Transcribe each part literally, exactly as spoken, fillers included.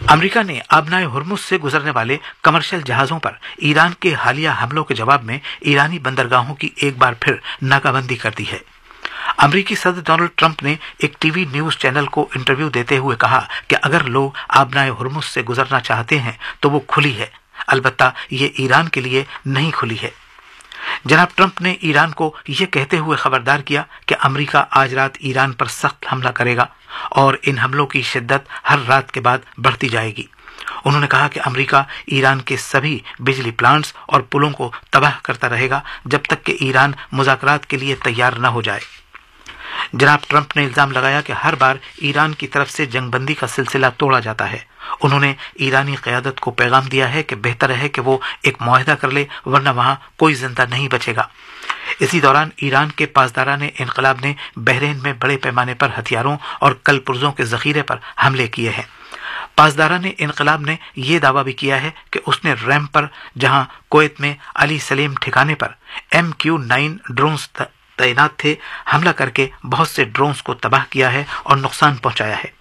America ने आबनाए हुर्मुज से गुजरने वाले कमर्शियल जहाजों पर ईरान के हालिया हमलों के जवाब में ईरानी बंदरगाहों की एक बार फिर नाकाबंदी कर दी है। अमरीकी सदर डोनाल्ड ट्रंप ने एक टीवी न्यूज चैनल को इंटरव्यू देते हुए कहा कि अगर लोग आबनाए हुर्मुज से गुजरना चाहते हैं तो वो खुली है, अलबत्ता ये ईरान के लिए नहीं खुली है। जनाब ट्रंप ने ईरान को यह कहते हुए खबरदार किया कि अमेरिका आज रात ईरान पर सख्त हमला करेगा और इन हमलों की शिद्दत हर रात के बाद बढ़ती जाएगी। उन्होंने कहा कि अमेरिका ईरान के सभी बिजली प्लांट्स और पुलों को तबाह करता रहेगा जब तक कि ईरान मुज़ाकरात के लिए तैयार न हो जाए। जनाब ट्रंप ने इल्जाम लगाया कि हर बार ईरान की तरफ से जंगबंदी का सिलसिला तोड़ा जाता है। उन्होंने ईरानी क़यादत को पैगाम दिया है कि बेहतर है कि वो एक मुआहदा कर ले, वरना वहां कोई जिंदा नहीं बचेगा। इसी दौरान ईरान के पासदाराने इनकलाब ने बहरीन में बड़े पैमाने पर हथियारों और कल पुर्जों के जखीरे पर हमले किए हैं। पासदाराने इनकलाब ने यह दावा भी किया है कि उसने रैम पर, जहां कुवैत में अली सलीम ठिकाने पर एम क्यू नाइन ड्रोन्स तैनात थे, हमला करके बहुत से ड्रोन्स को तबाह किया है और नुकसान पहुंचाया है।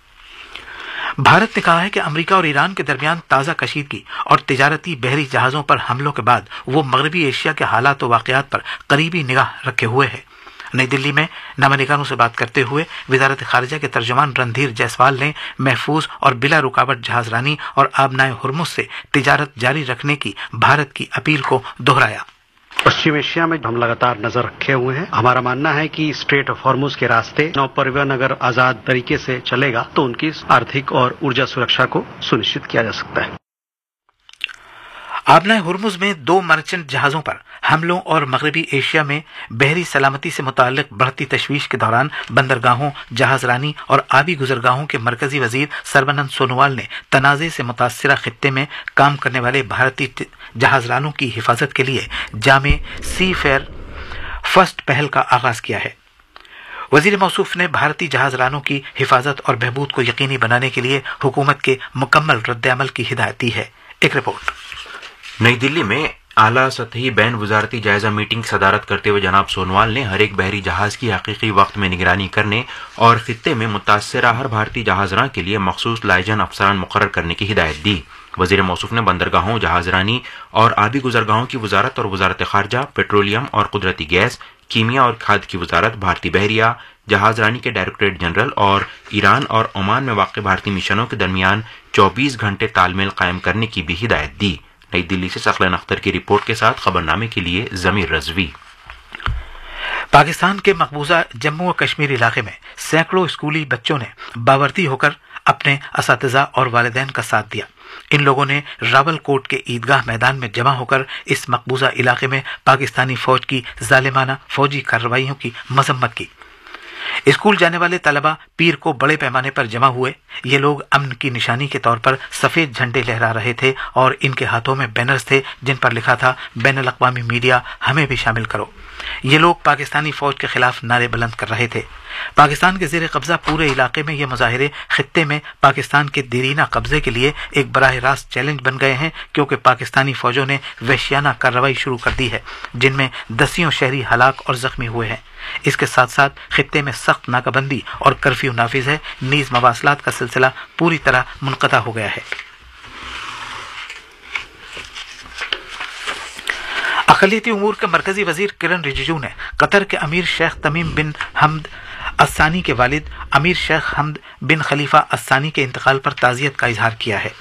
भारत ने कहा है कि अमेरिका और ईरान के दरमियान ताज़ा कशीदगी और तिजारती बहरी जहाज़ों पर हमलों के बाद वो मगरबी एशिया के हालात और वाक़यात पर करीबी निगाह रखे हुए है। नई दिल्ली में नवानिगारों से बात करते हुए वज़ारत ख़ारिजा के तर्जुमान रणधीर जायसवाल ने महफूज और बिला रुकावट जहाज़रानी और आबनाए हुर्मुज से तिजारत जारी रखने की भारत की अपील को दोहराया। पश्चिम एशिया में हम लगातार नजर रखे हुए हैं। हमारा मानना है कि स्ट्रेट ऑफ हॉर्मुज के रास्ते नौ परिवहन अगर आजाद तरीके से चलेगा तो उनकी आर्थिक और ऊर्जा सुरक्षा को सुनिश्चित किया जा सकता है। आबनाए हुर्मुज में दो मर्चेंट जहाजों पर हमलों और मगरबी एशिया में बहरी सलामती से मुताल्लिक बढ़ती तशवीश के दौरान बंदरगाहों, जहाजरानी और आबी गुजरगाहों के मरकजी वजीर सर्बानंद सोनोवाल ने तनाज़े से मुतासरा खित्ते में काम करने वाले भारतीय जहाजरानों की हिफाजत के लिए जामे सी फेयर फर्स्ट पहल का आगाज किया है। वजीर मौसूफ ने भारतीय जहाजरानों की हिफाजत और बहबूद को यकीनी बनाने के लिए हुकूमत के मुकम्मल रद्द-ए-अमल की हिदायत दी है। एक रिपोर्ट। नई दिल्ली में आला सतही बैन वजारती जायजा मीटिंग की सदारत करते हुए जनाब सोनोवाल ने हर एक बहरी जहाज की हकीकी वक्त में निगरानी करने और खित्ते में मुतासरा हर भारतीय जहाजरां के लिए मखसूस लाइजन अफसरान मुकर्रर करने की हिदायत दी। वजीर मौसूफ ने बंदरगाहों, जहाजरानी और आबी गुजरगाहों की वजारत और वजारत खारजा, पेट्रोलियम और कुदरती गैस, कीमिया और खाद की वजारत, भारतीय बहरिया जहाजरानी के डायरेक्टरेट जनरल और ईरान और ओमान में वाक़ भारतीय मिशनों के दरमियान चौबीस घंटे तालमेल कायम करने की भी हिदायत दी। नई दिल्ली से सकलन अख्तर की रिपोर्ट के साथ खबरनामे के लिए जमीर रजवी। पाकिस्तान के मकबूजा जम्मू और कश्मीर इलाके में सैकड़ों स्कूली बच्चों ने बावर्दी होकर अपने असातिज़ा और वालिदैन का साथ दिया। इन लोगों ने रावलकोट के ईदगाह मैदान में जमा होकर इस मकबूजा इलाके में पाकिस्तानी फौज की जालिमाना फौजी कार्रवाइयों की मजम्मत की। स्कूल जाने वाले तलबा पीर को बड़े पैमाने पर जमा हुए। ये लोग अमन की निशानी के तौर पर सफेद झंडे लहरा रहे थे और इनके हाथों में बैनर्स थे जिन पर लिखा था, बैनुल अक़वामी मीडिया हमें भी शामिल करो। ये लोग पाकिस्तानी फौज के खिलाफ नारे बुलंद कर रहे थे। पाकिस्तान के ज़ेर कब्जा पूरे इलाके में ये मुजाहिरे खित्ते में पाकिस्तान के देरीना कब्जे के लिए एक बराह रास्त चैलेंज बन गए हैं, क्योंकि पाकिस्तानी फौजों ने वहशियाना कार्रवाई शुरू कर दी है जिनमें दसियों शहरी हलाक और जख्मी हुए हैं। इसके साथ साथ खित्ते में सख्त नाकाबंदी और कर्फ्यू नाफिज है। नीज मवासलात का सिलसिला पूरी तरह मुनक़ता हो गया है। अक़लियती उमूर के मरकजी वजीर किरण रिजिजू ने कतर के अमीर शेख तमीम बिन हमद अस्सानी के वालिद अमीर शेख हमद बिन खलीफा अस्सानी के इंतकाल पर ताज़ियत का इजहार किया है।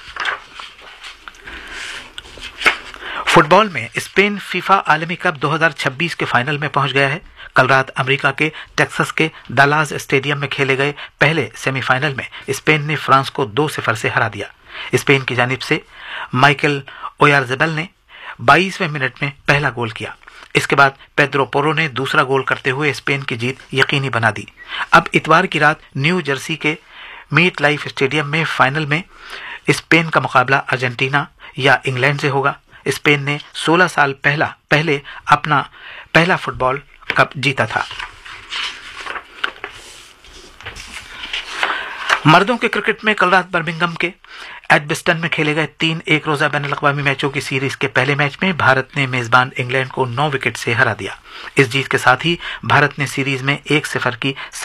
फुटबॉल में स्पेन फीफा आलमी कप दो हज़ार छब्बीस के फाइनल में पहुंच गया है। कल रात अमेरिका के टेक्सास के डलास स्टेडियम में खेले गए पहले सेमीफाइनल में स्पेन ने फ्रांस को दो सिफर से हरा दिया। स्पेन की जानिब से माइकल ओयारज़ेबल ने बाईसवें मिनट में पहला गोल किया। इसके बाद पेड्रो पोरो ने दूसरा गोल करते हुए स्पेन की जीत यकीनी बना दी। अब इतवार की रात न्यू जर्सी के मीट लाइफ स्टेडियम में फाइनल में स्पेन का मुकाबला अर्जेंटीना या इंग्लैंड से होगा। स्पेन ने सोलह साल पहला पहले अपना पहला फुटबॉल कप जीता था। मर्दों के क्रिकेट में कल रात बर्मिंघम के एडबिस्टन में खेले गए तीन एक रोजा बैनुल अक़वामी मैचों की सीरीज के पहले मैच में भारत ने मेजबान इंग्लैंड को नौ विकेट से हरा दिया। इस जीत के साथ ही भारत ने सीरीज में एक सिफर की